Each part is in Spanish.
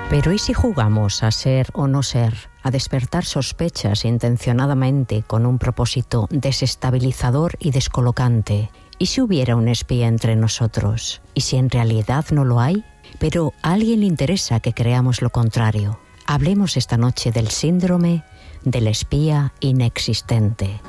Pero ¿y si jugamos a ser o no ser, a despertar sospechas intencionadamente con un propósito desestabilizador y descolocante? ¿Y si hubiera un espía entre nosotros? ¿Y si en realidad no lo hay? Pero a alguien le interesa que creamos lo contrario. Hablemos esta noche del síndrome del espía inexistente.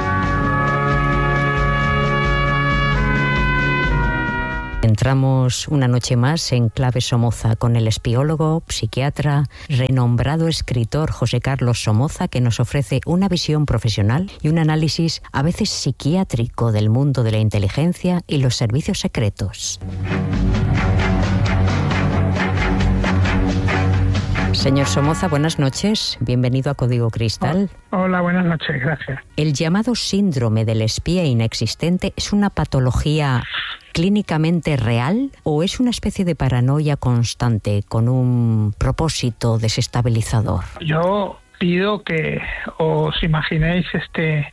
Entramos una noche más en Clave Somoza con el espiólogo, psiquiatra, renombrado escritor José Carlos Somoza, que nos ofrece una visión profesional y un análisis a veces psiquiátrico del mundo de la inteligencia y los servicios secretos. Señor Somoza, buenas noches. Bienvenido a Código Cristal. Hola, buenas noches, gracias. El llamado síndrome del espía inexistente es una patología clínicamente real o es una especie de paranoia constante con un propósito desestabilizador. Yo pido que os imaginéis este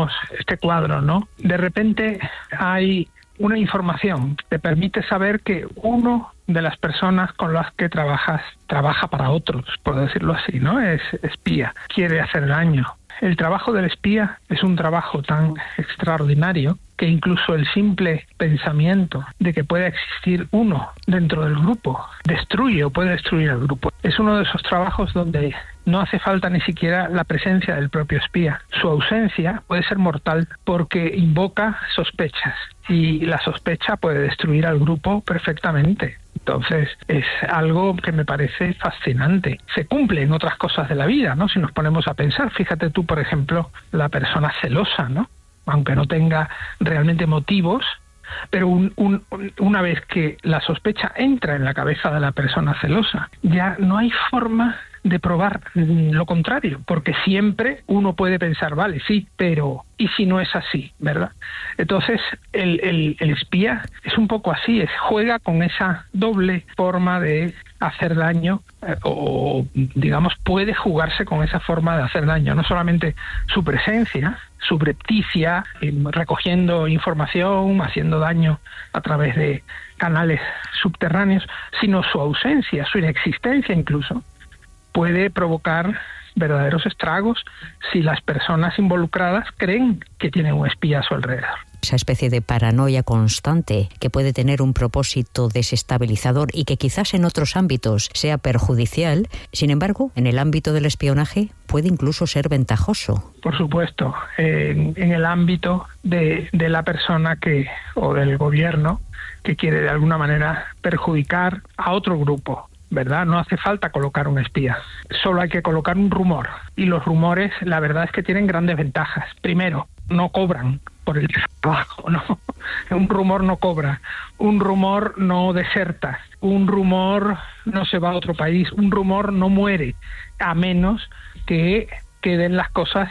cuadro, ¿no? De repente hay una información que te permite saber que uno de las personas con las que trabaja para otros, por decirlo así, ¿no? Es espía, quiere hacer daño. El trabajo del espía es un trabajo tan extraordinario que incluso el simple pensamiento de que pueda existir uno dentro del grupo destruye o puede destruir al grupo. Es uno de esos trabajos donde no hace falta ni siquiera la presencia del propio espía. Su ausencia puede ser mortal porque invoca sospechas y la sospecha puede destruir al grupo perfectamente. Entonces es algo que me parece fascinante. Se cumple en otras cosas de la vida, ¿no? Si nos ponemos a pensar, fíjate tú, por ejemplo, la persona celosa, ¿no? Aunque no tenga realmente motivos, pero una vez que la sospecha entra en la cabeza de la persona celosa, ya no hay forma de probar lo contrario, porque siempre uno puede pensar, vale, sí, pero ¿y si no es así, verdad? Entonces el espía es un poco así, juega con esa doble forma de hacer daño, o digamos puede jugarse con esa forma de hacer daño, no solamente su presencia subrepticia, recogiendo información, haciendo daño a través de canales subterráneos, sino su ausencia, su inexistencia incluso, puede provocar verdaderos estragos si las personas involucradas creen que tienen un espía a su alrededor. Esa especie de paranoia constante que puede tener un propósito desestabilizador y que quizás en otros ámbitos sea perjudicial, sin embargo, en el ámbito del espionaje puede incluso ser ventajoso. Por supuesto, en el ámbito de la persona o del gobierno que quiere de alguna manera perjudicar a otro grupo, ¿verdad? No hace falta colocar un espía, solo hay que colocar un rumor. Y los rumores, la verdad es que tienen grandes ventajas. Primero, no cobran por el trabajo, ¿no? Un rumor no cobra, un rumor no deserta, un rumor no se va a otro país, un rumor no muere, a menos que queden las cosas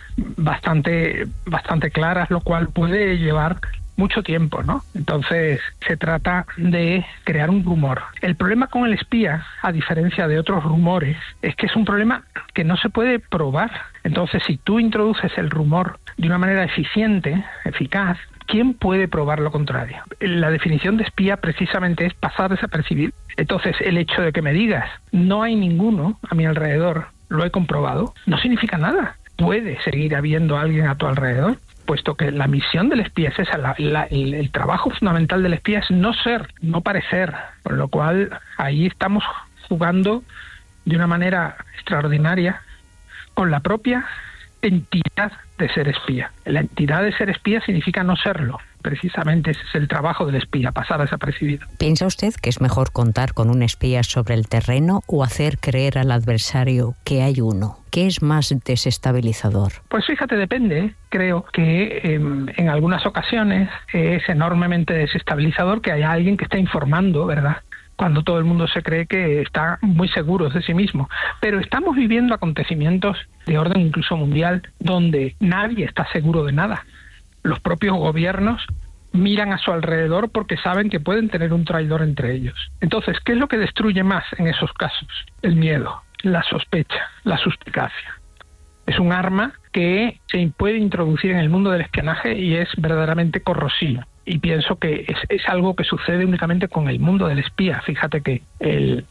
bastante claras, lo cual puede llevar mucho tiempo, ¿no? Entonces se trata de crear un rumor. El problema con el espía, a diferencia de otros rumores, es que es un problema que no se puede probar. Entonces, si tú introduces el rumor de una manera eficiente, eficaz, ¿quién puede probar lo contrario? La definición de espía precisamente es pasar desapercibido. Entonces, el hecho de que me digas no hay ninguno a mi alrededor, lo he comprobado, no significa nada. Puede seguir habiendo alguien a tu alrededor, puesto que la misión del espía es esa, el trabajo fundamental del espía es no ser, no parecer, por lo cual ahí estamos jugando de una manera extraordinaria con la propia entidad de ser espía. La entidad de ser espía significa no serlo. Precisamente ese es el trabajo del espía, pasar desapercibido. ¿Piensa usted que es mejor contar con un espía sobre el terreno o hacer creer al adversario que hay uno? ¿Qué es más desestabilizador? Pues fíjate, depende. Creo que en algunas ocasiones es enormemente desestabilizador que haya alguien que esté informando, ¿verdad?, cuando todo el mundo se cree que está muy seguro de sí mismo. Pero estamos viviendo acontecimientos de orden incluso mundial donde nadie está seguro de nada. Los propios gobiernos miran a su alrededor porque saben que pueden tener un traidor entre ellos. Entonces, ¿qué es lo que destruye más en esos casos? El miedo, la sospecha, la suspicacia. Es un arma que se puede introducir en el mundo del espionaje y es verdaderamente corrosiva. Y pienso que es algo que sucede únicamente con el mundo del espía. Fíjate que el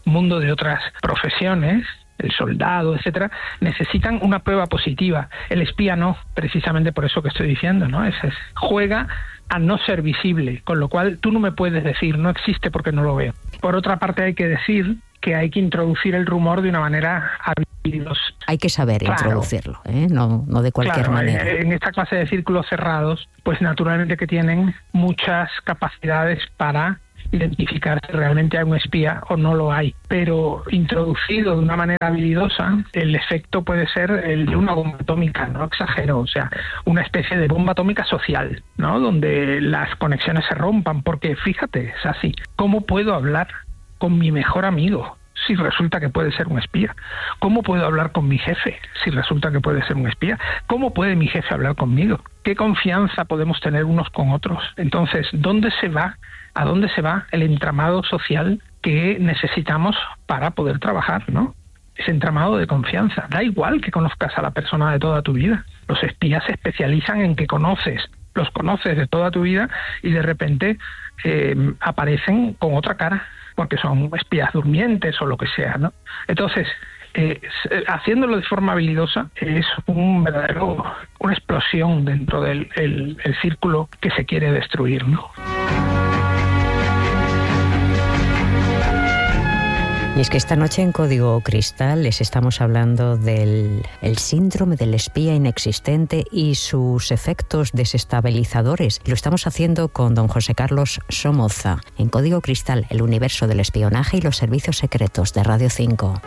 mundo de otras profesiones, el soldado, etcétera, necesitan una prueba positiva. El espía no, precisamente por eso que estoy diciendo, ¿no? Juega a no ser visible, con lo cual tú no me puedes decir, no existe porque no lo veo. Por otra parte, hay que decir que hay que introducir el rumor de una manera habilidosa. Hay que saber introducirlo, no de cualquier manera. En esta clase de círculos cerrados, pues naturalmente que tienen muchas capacidades para identificar si realmente hay un espía o no lo hay, pero introducido de una manera habilidosa, el efecto puede ser el de una bomba atómica, no exagero, o sea, una especie de bomba atómica social, ¿no? Donde las conexiones se rompan, porque fíjate, es así, ¿cómo puedo hablar con mi mejor amigo si resulta que puede ser un espía? ¿Cómo puedo hablar con mi jefe si resulta que puede ser un espía? ¿Cómo puede mi jefe hablar conmigo? ¿Qué confianza podemos tener unos con otros? Entonces, ¿a dónde se va el entramado social que necesitamos para poder trabajar, ¿no? Ese entramado de confianza. Da igual que conozcas a la persona de toda tu vida. Los espías se especializan en que los conoces de toda tu vida y de repente aparecen con otra cara, porque son espías durmientes o lo que sea, ¿no? Entonces, haciéndolo de forma habilidosa es una explosión dentro del el círculo que se quiere destruir, ¿no? Y es que esta noche en Código Cristal les estamos hablando del síndrome del espía inexistente y sus efectos desestabilizadores. Lo estamos haciendo con don José Carlos Somoza, en Código Cristal, el universo del espionaje y los servicios secretos de Radio 5.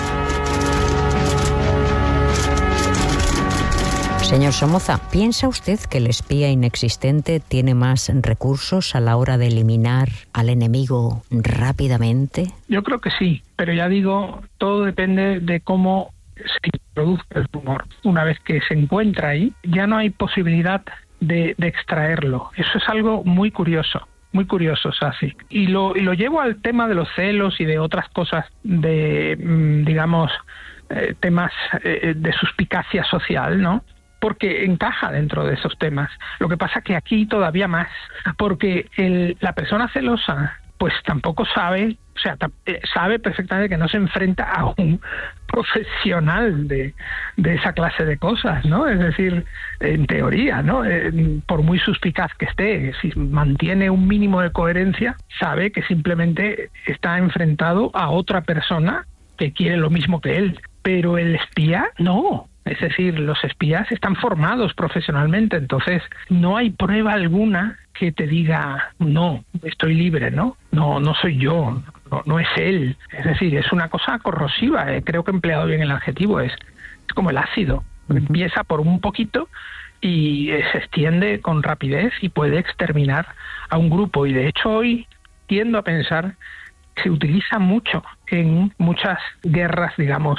Señor Somoza, ¿piensa usted que el espía inexistente tiene más recursos a la hora de eliminar al enemigo rápidamente? Yo creo que sí, pero ya digo, todo depende de cómo se introduzca el rumor. Una vez que se encuentra ahí, ya no hay posibilidad de extraerlo. Eso es algo muy curioso. Muy curioso, Sasi. Y lo llevo al tema de los celos y de otras cosas de, digamos, temas de suspicacia social, ¿no? Porque encaja dentro de esos temas. Lo que pasa que aquí todavía más, porque la persona celosa pues tampoco sabe, o sea, sabe perfectamente que no se enfrenta a un profesional de esa clase de cosas, ¿no? Es decir, en teoría, ¿no? Por muy suspicaz que esté, si mantiene un mínimo de coherencia, sabe que simplemente está enfrentado a otra persona que quiere lo mismo que él. Pero el espía, no. Es decir, los espías están formados profesionalmente, entonces no hay prueba alguna que te diga, no, estoy libre, ¿no? No soy yo, no es él. Es decir, es una cosa corrosiva, creo que he empleado bien el adjetivo, es como el ácido. Empieza por un poquito y se extiende con rapidez y puede exterminar a un grupo. Y de hecho hoy tiendo a pensar que se utiliza mucho en muchas guerras, digamos,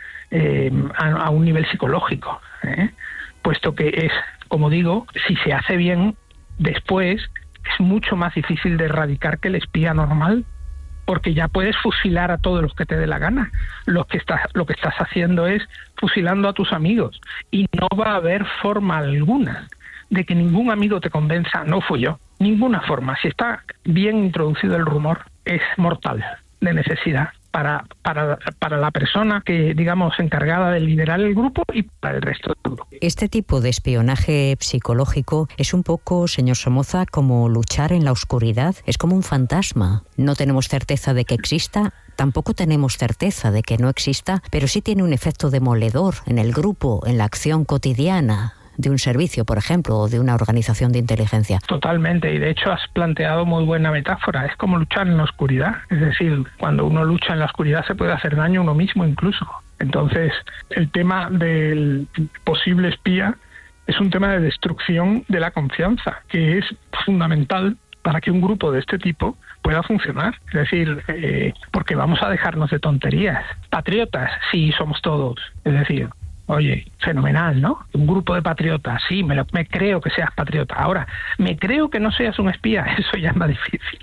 a un nivel psicológico, puesto que es, como digo, si se hace bien, después es mucho más difícil de erradicar que el espía normal, porque ya puedes fusilar a todos los que te dé la gana. Lo que estás haciendo es fusilando a tus amigos y no va a haber forma alguna de que ningún amigo te convenza, no fui yo, ninguna forma. Si está bien introducido el rumor, es mortal de necesidad para la persona que, digamos, encargada de liderar el grupo y para el resto del grupo. Este tipo de espionaje psicológico es un poco, señor Somoza, como luchar en la oscuridad. Es como un fantasma. No tenemos certeza de que exista, tampoco tenemos certeza de que no exista, pero sí tiene un efecto demoledor en el grupo, en la acción cotidiana de un servicio, por ejemplo, o de una organización de inteligencia. Totalmente, y de hecho has planteado muy buena metáfora. Es como luchar en la oscuridad. Es decir, cuando uno lucha en la oscuridad se puede hacer daño a uno mismo incluso. Entonces, el tema del posible espía es un tema de destrucción de la confianza, que es fundamental para que un grupo de este tipo pueda funcionar. Es decir, porque vamos a dejarnos de tonterías. Patriotas, sí, somos todos. Es decir, oye, fenomenal, ¿no? Un grupo de patriotas, sí, me creo que seas patriota. Ahora, me creo que no seas un espía, eso ya es más difícil.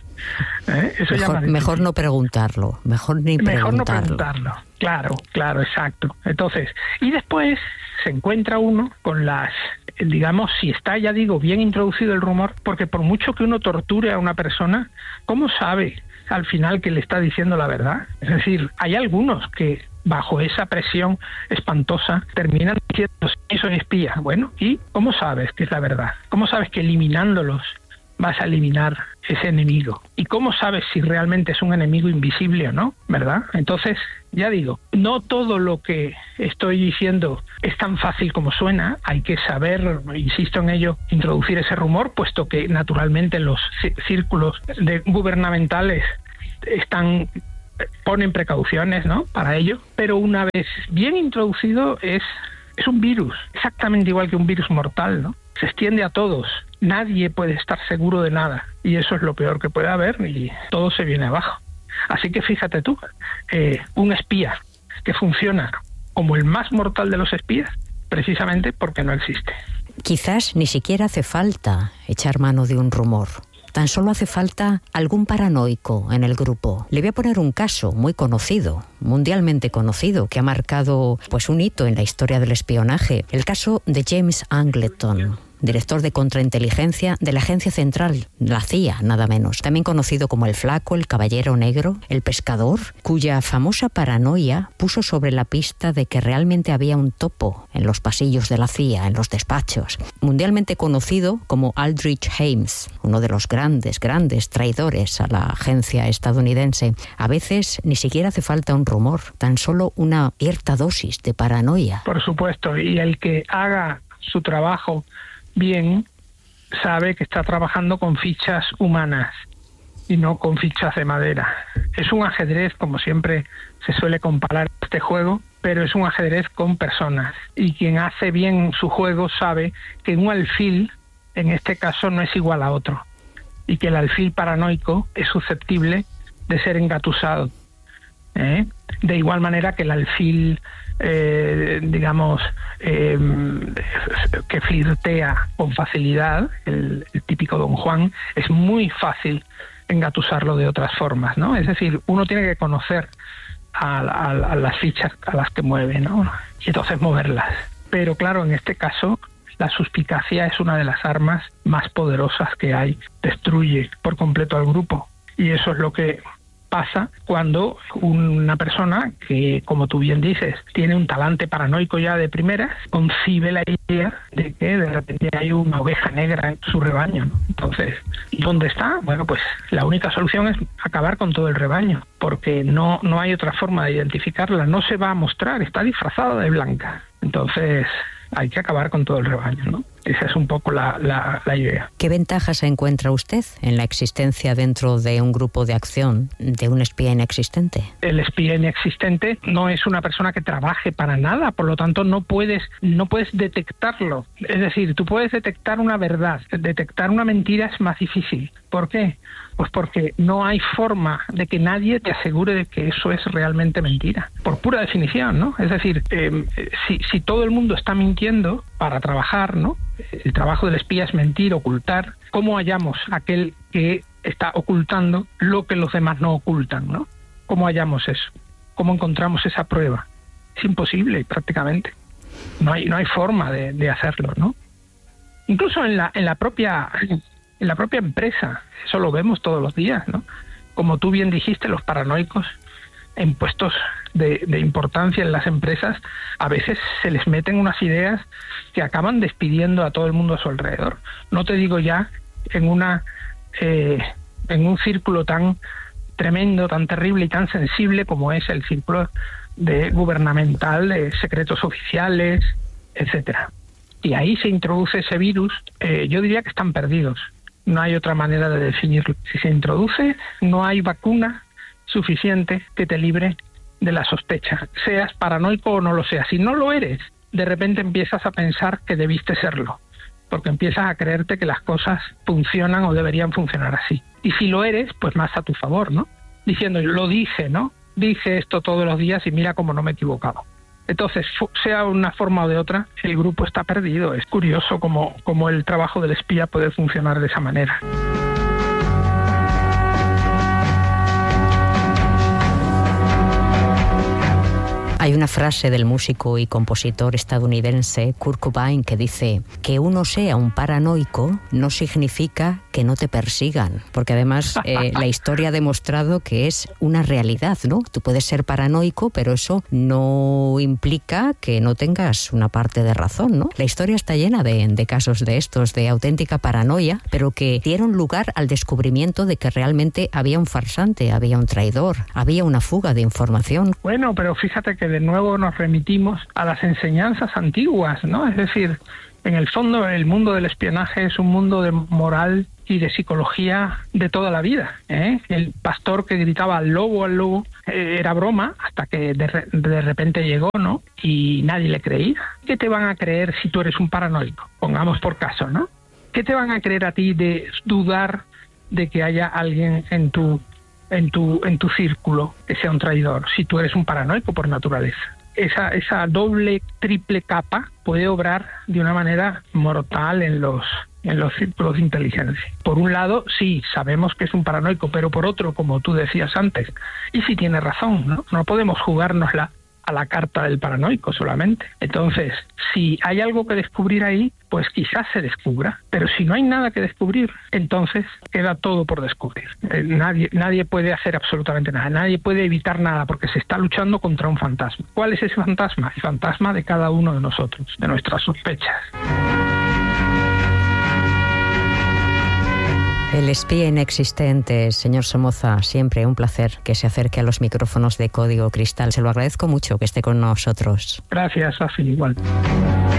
Mejor no preguntarlo, mejor no preguntarlo. Claro, exacto. Entonces, y después se encuentra uno con las, digamos, si está, ya digo, bien introducido el rumor, porque por mucho que uno torture a una persona, ¿cómo sabe al final que le está diciendo la verdad. Es decir, hay algunos que bajo esa presión espantosa terminan diciendo sí, soy espía. Bueno, ¿y cómo sabes que es la verdad? ¿Cómo sabes que eliminándolos vas a eliminar ese enemigo? ¿Y cómo sabes si realmente es un enemigo invisible o no? ¿Verdad? Entonces, ya digo, no todo lo que estoy diciendo es tan fácil como suena. Hay que saber, insisto en ello, introducir ese rumor, puesto que naturalmente los círculos gubernamentales ponen precauciones, ¿no?, para ello. Pero una vez bien introducido es un virus, exactamente igual que un virus mortal, ¿no? Se extiende a todos. Nadie puede estar seguro de nada. Y eso es lo peor que puede haber y todo se viene abajo. Así que fíjate tú, un espía que funciona como el más mortal de los espías, precisamente porque no existe. Quizás ni siquiera hace falta echar mano de un rumor. Tan solo hace falta algún paranoico en el grupo. Le voy a poner un caso muy conocido, mundialmente conocido, que ha marcado pues un hito en la historia del espionaje. El caso de James Angleton, director de contrainteligencia de la Agencia Central, la CIA, nada menos. También conocido como el Flaco, el Caballero Negro, el Pescador, cuya famosa paranoia puso sobre la pista de que realmente había un topo en los pasillos de la CIA, en los despachos. Mundialmente conocido como Aldrich Ames, uno de los grandes traidores a la agencia estadounidense. A veces ni siquiera hace falta un rumor, tan solo una cierta dosis de paranoia. Por supuesto, y el que haga su trabajo bien sabe que está trabajando con fichas humanas y no con fichas de madera. Es un ajedrez, como siempre se suele comparar este juego, pero es un ajedrez con personas, y quien hace bien su juego sabe que un alfil en este caso no es igual a otro, y que el alfil paranoico es susceptible de ser engatusado, de igual manera que el alfil que flirtea con facilidad, el típico Don Juan, es muy fácil engatusarlo de otras formas, ¿no? Es decir, uno tiene que conocer a las fichas a las que mueve, ¿no?, y entonces moverlas. Pero claro, en este caso la suspicacia es una de las armas más poderosas que hay. Destruye por completo al grupo, y eso es lo que pasa cuando una persona que, como tú bien dices, tiene un talante paranoico ya de primeras, concibe la idea de que de repente hay una oveja negra en su rebaño, ¿no? Entonces, ¿dónde está? Bueno, pues la única solución es acabar con todo el rebaño, porque no hay otra forma de identificarla. No se va a mostrar, está disfrazada de blanca. Entonces, hay que acabar con todo el rebaño, ¿no? Esa es un poco la idea. ¿Qué ventajas encuentra usted en la existencia dentro de un grupo de acción de un espía inexistente? El espía inexistente no es una persona que trabaje para nada, por lo tanto no puedes detectarlo. Es decir, tú puedes detectar una verdad, detectar una mentira es más difícil. ¿Por qué? Pues porque no hay forma de que nadie te asegure de que eso es realmente mentira, por pura definición, ¿no? Es decir, si todo el mundo está mintiendo para trabajar, ¿no? El trabajo del espía es mentir, ocultar. ¿Cómo hallamos aquel que está ocultando lo que los demás no ocultan, ¿no? ¿Cómo hallamos eso? ¿Cómo encontramos esa prueba? Es imposible, prácticamente. No hay forma de hacerlo, ¿no? Incluso en la propia empresa, eso lo vemos todos los días, ¿no? Como tú bien dijiste, los paranoicos en puestos de importancia en las empresas, a veces se les meten unas ideas que acaban despidiendo a todo el mundo a su alrededor. No te digo ya en un círculo tan tremendo, tan terrible y tan sensible como es el círculo gubernamental, de secretos oficiales, etcétera. Y ahí se introduce ese virus. Yo diría que están perdidos. No hay otra manera de definirlo. Si se introduce, no hay vacuna suficiente que te libre de la sospecha, seas paranoico o no lo seas. Si no lo eres, de repente empiezas a pensar que debiste serlo, porque empiezas a creerte que las cosas funcionan o deberían funcionar así. Y si lo eres, pues más a tu favor, ¿no? Diciendo, lo dije, ¿no? Dije esto todos los días y mira cómo no me he equivocado. Entonces, sea una forma o de otra, el grupo está perdido. Es curioso cómo el trabajo del espía puede funcionar de esa manera. Hay una frase del músico y compositor estadounidense Kurt Cobain que dice: que uno sea un paranoico no significa que no te persigan, porque además la historia ha demostrado que es una realidad, ¿no? Tú puedes ser paranoico, pero eso no implica que no tengas una parte de razón, ¿no? La historia está llena de casos de estos, de auténtica paranoia, pero que dieron lugar al descubrimiento de que realmente había un farsante, había un traidor, había una fuga de información. Bueno, pero fíjate que de nuevo nos remitimos a las enseñanzas antiguas, ¿no? Es decir, en el fondo el mundo del espionaje es un mundo de moral y de psicología de toda la vida, ¿eh? El pastor que gritaba al lobo, era broma hasta que de repente llegó, ¿no? Y nadie le creía. ¿Qué te van a creer si tú eres un paranoico? Pongamos por caso, ¿no? ¿Qué te van a creer a ti de dudar de que haya alguien en tu círculo que sea un traidor, si tú eres un paranoico por naturaleza? Esa doble, triple capa puede obrar de una manera mortal en los círculos de inteligencia. Por un lado, sí, sabemos que es un paranoico, pero por otro, como tú decías antes, y si tiene razón, ¿no? No podemos jugárnosla a la carta del paranoico solamente. Entonces, si hay algo que descubrir ahí, pues quizás se descubra, pero si no hay nada que descubrir, entonces queda todo por descubrir. Nadie puede hacer absolutamente nada, nadie puede evitar nada, porque se está luchando contra un fantasma. ¿Cuál es ese fantasma? El fantasma de cada uno de nosotros, de nuestras sospechas. El espía inexistente, señor Somoza, siempre un placer que se acerque a los micrófonos de Código Cristal. Se lo agradezco mucho que esté con nosotros. Gracias, Safi, igual.